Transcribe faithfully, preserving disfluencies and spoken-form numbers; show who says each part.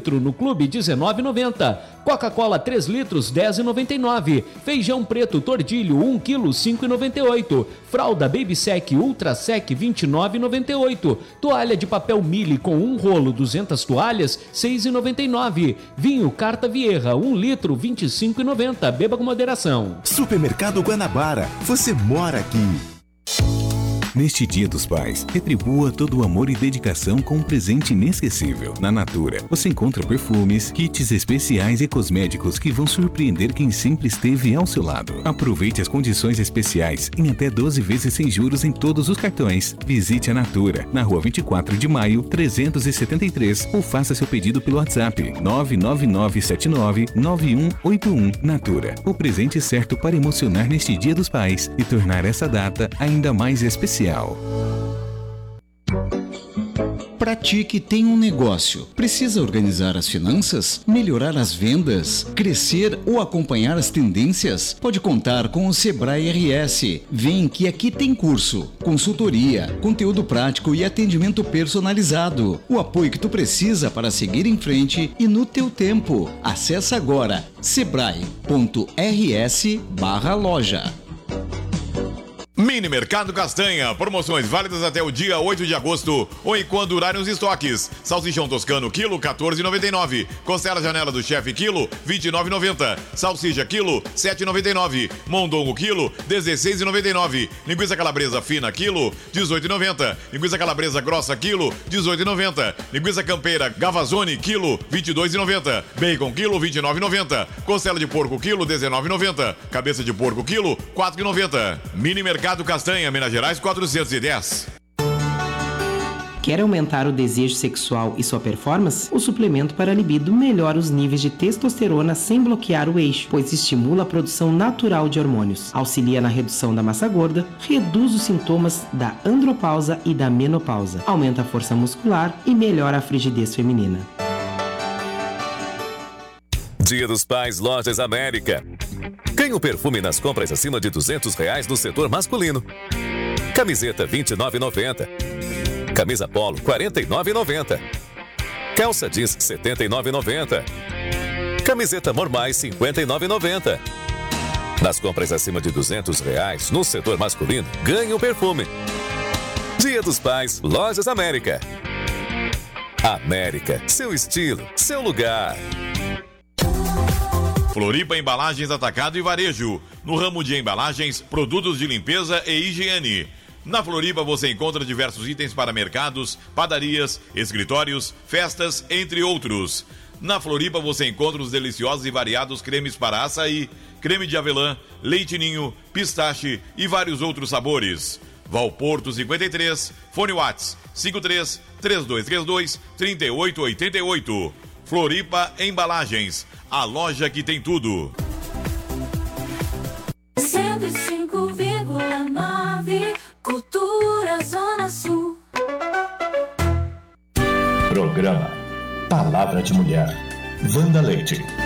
Speaker 1: litro no Clube dezenove reais e noventa centavos. Coca-Cola três litros dez reais e noventa e nove centavos. Feijão preto Tordilho um quilo cinco reais e noventa e oito centavos. Fralda Baby Sec Ultra Sec vinte e nove reais e noventa e oito centavos. Toalha de papel Mili com um rolo duzentas toalhas seis reais e noventa e nove centavos. Vinho Carta Vieira um litro vinte e cinco reais e noventa centavos. Beba com moderação.
Speaker 2: Supermercado Guanabara, você mora aqui. Neste Dia dos Pais, retribua todo o amor e dedicação com um presente inesquecível. Na Natura, você encontra perfumes, kits especiais e cosméticos que vão surpreender quem sempre esteve ao seu lado. Aproveite as condições especiais em até doze vezes sem juros em todos os cartões. Visite a Natura, na rua vinte e quatro de maio, trezentos e setenta e três, ou faça seu pedido pelo WhatsApp nove nove nove sete nove nove um oito um. Natura, o presente certo para emocionar neste Dia dos Pais e tornar essa data ainda mais especial.
Speaker 3: Pratique tem um negócio. Precisa organizar as finanças, melhorar as vendas, crescer ou acompanhar as tendências? Pode contar com o Sebrae R S. Vem que aqui tem curso, consultoria, conteúdo prático e atendimento personalizado. O apoio que tu precisa para seguir em frente e no teu tempo. Acesse agora sebrae ponto r s barra loja.
Speaker 4: Mini Mercado Castanha, promoções válidas até o dia oito de agosto ou enquanto durarem os estoques. Salsichão toscano quilo quatorze reais e noventa e nove centavos. Costela Janela do Chefe quilo vinte e nove reais e noventa centavos. Salsicha quilo sete reais e noventa e nove centavos. Mondongo quilo dezesseis reais e noventa e nove centavos. Linguiça calabresa fina quilo dezoito reais e noventa centavos. Linguiça calabresa grossa quilo dezoito reais e noventa centavos. Linguiça campeira Gavazone quilo vinte e dois reais e noventa centavos. Bacon quilo vinte e nove reais e noventa centavos. Costela de porco quilo dezenove reais e noventa centavos. Cabeça de porco quilo quatro reais e noventa centavos. Mini Mercado Castanha, Minas Gerais quatrocentos e dez.
Speaker 5: Quer aumentar o desejo sexual e sua performance? O suplemento para libido melhora os níveis de testosterona sem bloquear o eixo, pois estimula a produção natural de hormônios, auxilia na redução da massa gorda, reduz os sintomas da andropausa e da menopausa, aumenta a força muscular e melhora a frigidez feminina.
Speaker 6: Dia dos Pais, Lojas América. Ganhe um perfume nas compras acima de duzentos reais no setor masculino. Camiseta vinte e nove reais e noventa centavos. Camisa polo quarenta e nove reais e noventa centavos. Calça jeans setenta e nove reais e noventa centavos. Camiseta normais cinquenta e nove reais e noventa centavos. Nas compras acima de duzentos reais no setor masculino, ganhe um perfume. Dia dos Pais, Lojas América. América, seu estilo, seu lugar.
Speaker 4: Floripa Embalagens Atacado e Varejo. No ramo de embalagens, produtos de limpeza e higiene. Na Floripa você encontra diversos itens para mercados, padarias, escritórios, festas, entre outros. Na Floripa você encontra os deliciosos e variados cremes para açaí, creme de avelã, leite ninho, pistache e vários outros sabores. Valporto cinquenta e três, fone Whats cinco três três dois três dois três oito oito oito. Floripa Embalagens, a loja que tem tudo.
Speaker 7: cento e cinco vírgula nove Cultura Zona Sul.
Speaker 8: Programa Palavra de Mulher. Wanda Leite.